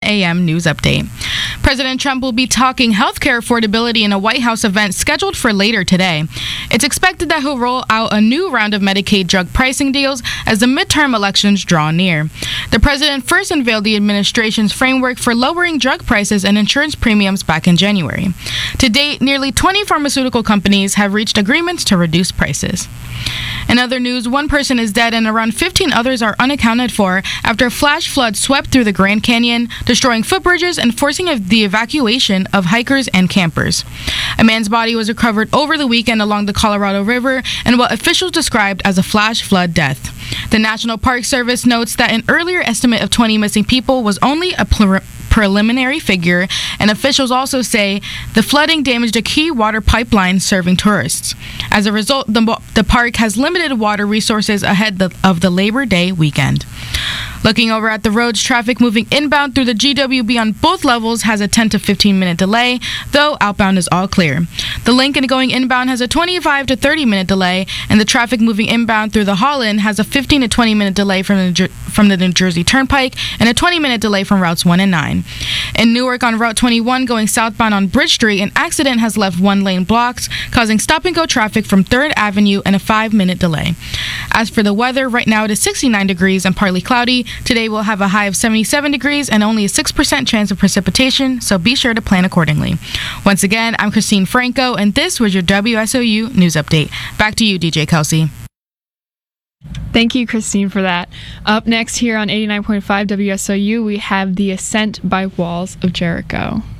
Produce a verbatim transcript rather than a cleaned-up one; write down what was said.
a.m. news update. President Trump will be talking healthcare affordability in a White House event scheduled for later today. It's expected that he'll roll out a new round of Medicaid drug pricing deals as the midterm elections draw near. The president first unveiled the administration's framework for lowering drug prices and insurance premiums back in January. To date, nearly twenty pharmaceutical companies have reached agreements to reduce prices. In other news, one person is dead and around fifteen others are unaccounted for after a flash flood swept through the Grand Canyon, destroying footbridges and forcing the evacuation of hikers and campers. A man's body was recovered over the weekend along the Colorado River in what officials described as a flash flood death. The National Park Service notes that an earlier estimate of twenty missing people was only a plur- preliminary figure, and officials also say the flooding damaged a key water pipeline serving tourists. As a result, the, the park has limited water resources ahead the, of the Labor Day weekend. Looking over at the roads, traffic moving inbound through the G W B on both levels has a ten to fifteen minute delay, though outbound is all clear. The Lincoln going inbound has a twenty-five to thirty minute delay, and the traffic moving inbound through the Holland has a fifteen to twenty minute delay from the, from the New Jersey Turnpike and a twenty minute delay from routes one and nine. In Newark on Route twenty-one going southbound on Bridge Street, an accident has left one lane blocked, causing stop-and-go traffic from third Avenue and a five minute delay. As for the weather, right now it is sixty-nine degrees and partly cloudy. Today we'll have a high of seventy-seven degrees and only a six percent chance of precipitation, so be sure to plan accordingly. Once again, I'm Christine Franco, and this was your W S O U News Update. Back to you, D J Kelsey. Thank you, Christine, for that. Up next here on eighty-nine point five W S O U, we have The Ascent by Walls of Jericho.